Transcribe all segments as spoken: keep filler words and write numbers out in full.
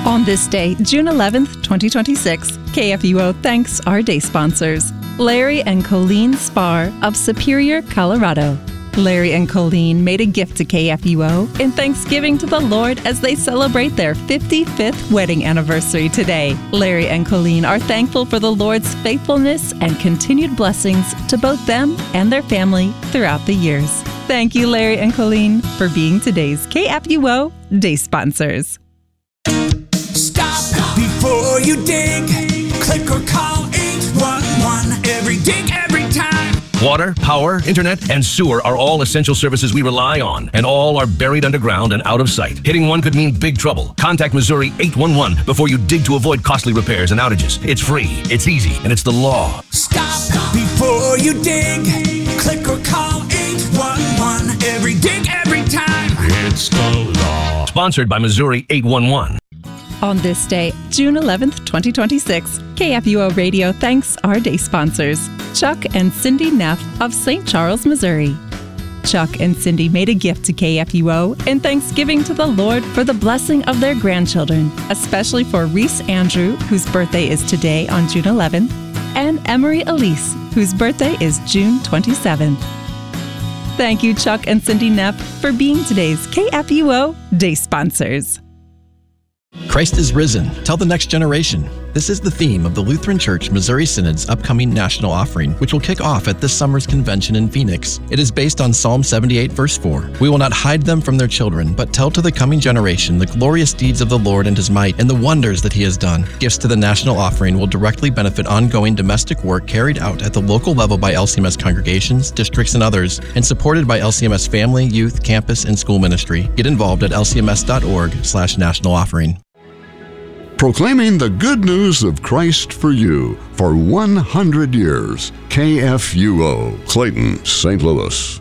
On this day, June eleventh, twenty twenty-six, K F U O thanks our day sponsors, Larry and Colleen Spar of Superior, Colorado. Larry and Colleen made a gift to K F U O in thanksgiving to the Lord as they celebrate their fifty-fifth wedding anniversary today. Larry and Colleen are thankful for the Lord's faithfulness and continued blessings to both them and their family throughout the years. Thank you, Larry and Colleen, for being today's K F U O day sponsors. Stop before you dig. Click or call eight one one. Every dig, every time. Water, power, internet, and sewer are all essential services we rely on, and all are buried underground and out of sight. Hitting one could mean big trouble. Contact Missouri eight one one before you dig to avoid costly repairs and outages. It's free, it's easy, and it's the law. Stop before you dig. Click or call eight one one. Every dig, every time. It's the law. Sponsored by Missouri eight one one. On this day, June eleventh, twenty twenty-six, K F U O Radio thanks our day sponsors, Chuck and Cindy Neff of Saint Charles, Missouri. Chuck and Cindy made a gift to K F U O in thanksgiving to the Lord for the blessing of their grandchildren, especially for Reese Andrew, whose birthday is today on June eleventh, and Emery Elise, whose birthday is June twenty-seventh. Thank you, Chuck and Cindy Neff, for being today's K F U O day sponsors. Christ is risen. Tell the next generation. This is the theme of the Lutheran Church Missouri Synod's upcoming national offering, which will kick off at this summer's convention in Phoenix. It is based on Psalm seventy-eight, verse four. We will not hide them from their children, but tell to the coming generation the glorious deeds of the Lord and His might and the wonders that He has done. Gifts to the national offering will directly benefit ongoing domestic work carried out at the local level by L C M S congregations, districts, and others, and supported by L C M S family, youth, campus, and school ministry. Get involved at lcms.org slash national offering. Proclaiming the good news of Christ for you for one hundred years. K F U O, Clayton, Saint Louis.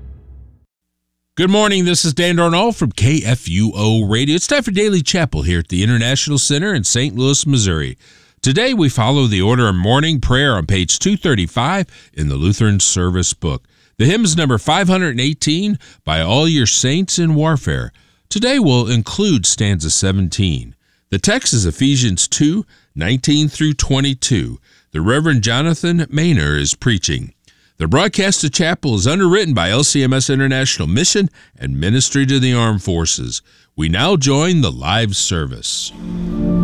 Good morning. This is Dan Darnall from K F U O Radio. It's time for Daily Chapel here at the International Center in Saint Louis, Missouri. Today we follow the order of morning prayer on page two thirty-five in the Lutheran Service Book. The hymn is number five hundred eighteen, By All Your Saints in Warfare. Today we'll include stanza seventeen. The text is Ephesians two, nineteen through twenty-two. The Reverend Jonathan Maynor is preaching. The broadcast of chapel is underwritten by L C M S International Mission and Ministry to the Armed Forces. We now join the live service.